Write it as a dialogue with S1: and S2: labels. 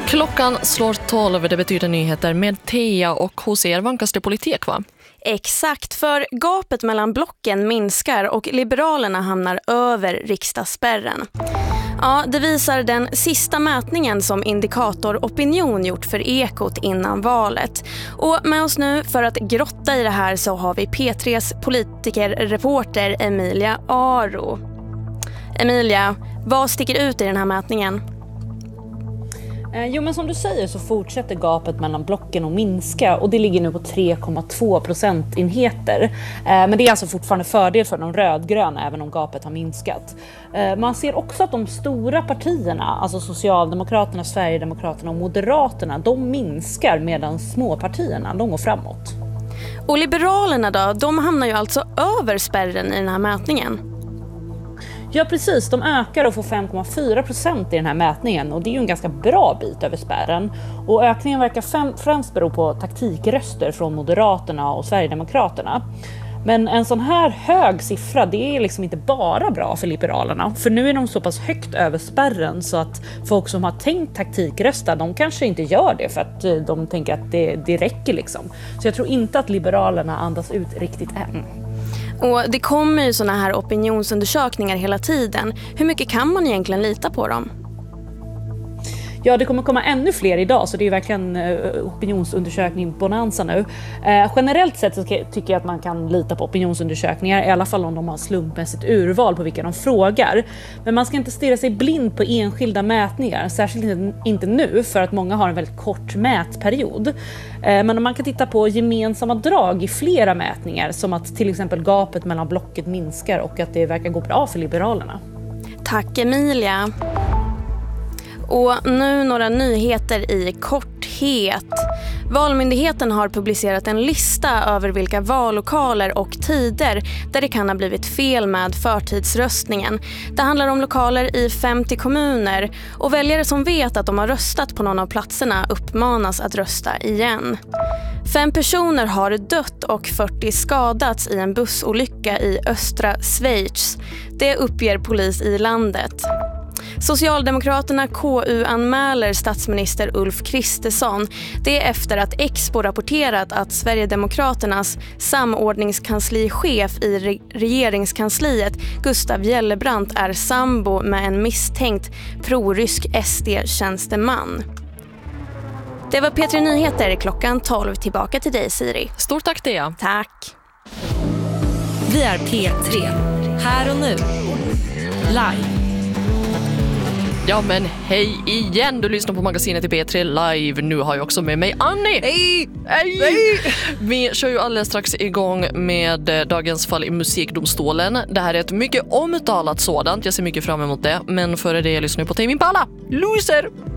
S1: Klockan slår 12, det betyder nyheter med Thea och hos er vankas det politik, va?
S2: Exakt, för gapet mellan blocken minskar och Liberalerna hamnar över riksdagsspärren. Ja, det visar den sista mätningen som Indikator Opinion gjort för Ekot innan valet. Och med oss nu för att grotta i det här så har vi P3s politikerreporter Emilia Aro. Emilia, vad sticker ut i den här mätningen?
S3: Jo, men som du säger så fortsätter gapet mellan blocken att minska och det ligger nu på 3,2 procentenheter. Men det är alltså fortfarande fördel för de rödgröna även om gapet har minskat. Man ser också att de stora partierna, alltså Socialdemokraterna, Sverigedemokraterna och Moderaterna, de minskar medan småpartierna, de går framåt.
S2: Och Liberalerna då, de hamnar ju alltså över spärren i den här mätningen.
S3: Ja precis, de ökar och får 5,4% i den här mätningen och det är ju en ganska bra bit över spärren. Och ökningen verkar främst bero på taktikröster från Moderaterna och Sverigedemokraterna. Men en sån här hög siffra, det är liksom inte bara bra för Liberalerna. För nu är de så pass högt över spärren så att folk som har tänkt taktikrösta, de kanske inte gör det för att de tänker att det räcker liksom. Så jag tror inte att Liberalerna andas ut riktigt än.
S2: Och det kommer ju såna här opinionsundersökningar hela tiden. Hur mycket kan man egentligen lita på dem?
S3: Ja, det kommer komma ännu fler idag så det är verkligen opinionsundersökning bonanza nu. Generellt sett så tycker jag att man kan lita på opinionsundersökningar, i alla fall om de har slumpmässigt urval på vilka de frågar. Men man ska inte stirra sig blind på enskilda mätningar, särskilt inte nu för att många har en väldigt kort mätperiod. Men man kan titta på gemensamma drag i flera mätningar som att till exempel gapet mellan blocket minskar och att det verkar gå bra för Liberalerna.
S2: Tack Emilia. Och nu några nyheter i korthet. Valmyndigheten har publicerat en lista över vilka vallokaler och tider där det kan ha blivit fel med förtidsröstningen. Det handlar om lokaler i 50 kommuner och väljare som vet att de har röstat på någon av platserna uppmanas att rösta igen. 5 personer har dött och 40 skadats i en bussolycka i östra Schweiz. Det uppger polis i landet. Socialdemokraterna KU-anmäler statsminister Ulf Kristersson. Det är efter att Expo rapporterat att Sverigedemokraternas samordningskanslichef i regeringskansliet Gustav Gellebrand är sambo med en misstänkt prorysk SD-tjänsteman. Det var P3 Nyheter klockan 12. Tillbaka till dig, Siri.
S1: Stort tack, Thea.
S2: Tack.
S4: Vi är P3. Här och nu. Live.
S1: Ja men hej igen, du lyssnar på magasinet i P3 Live. Nu har jag också med mig Annie.
S4: Hej!
S1: Vi kör ju alldeles strax igång med dagens fall i musikdomstolen. Det här är ett mycket omtalat sådant, jag ser mycket fram emot det. Men före det jag lyssnar på Tame Impala, Loser.